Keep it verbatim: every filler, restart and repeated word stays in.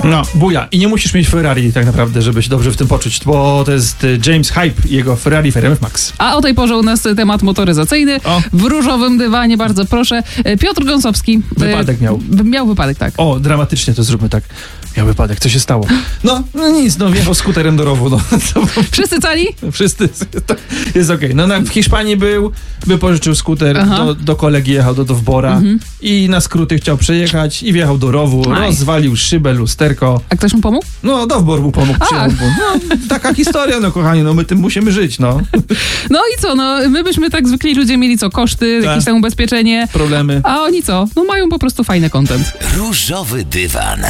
No, buja. I nie musisz mieć Ferrari tak naprawdę, żeby się dobrze w tym poczuć, bo to jest James Hype i jego Ferrari F R M Max. A o tej porze u nas temat motoryzacyjny. O. W różowym dywanie, bardzo proszę. Piotr Gąsowski. Wypadek miał. Miał wypadek, tak. O, dramatycznie to zróbmy tak. Miał wypadek, co się stało? No, no nic, no wjechał skuterem do rowu. No. Wszyscy cali? Wszyscy, to jest okej. Okay. No, na, w Hiszpanii był, wypożyczył skuter, do, do kolegi jechał do Dowbora mhm. i na skróty chciał przejechać i wjechał do rowu, Aj. rozwalił szybę, lusterko. A ktoś mu pomógł? No, Dowbor mu pomógł. No, taka historia, no kochani, no my tym musimy żyć, no. No i co, no my byśmy tak zwykli ludzie mieli co, koszty, tak. jakieś tam ubezpieczenie. Problemy. A oni co? No mają po prostu fajny content. Różowy dywan.